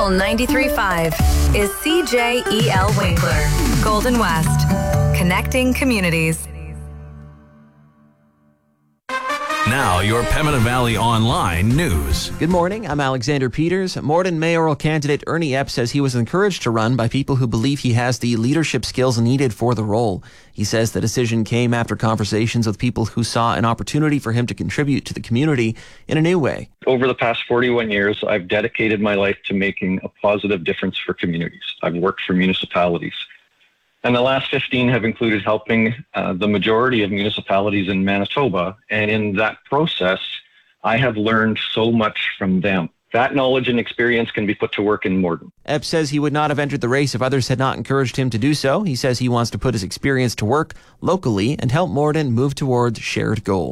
93.5 is CJEL Winkler, Golden West, connecting communities. Now, your Pembina Valley Online news. Good morning. I'm Alexander Peters. Morden mayoral candidate Ernie Epp says he was encouraged to run by people who believe he has the leadership skills needed for the role. He says the decision came after conversations with people who saw an opportunity for him to contribute to the community in a new way. Over the past 41 years, I've dedicated my life to making a positive difference for communities. I've worked for municipalities. And the last 15 have included helping the majority of municipalities in Manitoba. And in that process, I have learned so much from them. That knowledge and experience can be put to work in Morden. Epp says he would not have entered the race if others had not encouraged him to do so. He says he wants to put his experience to work locally and help Morden move towards shared goals.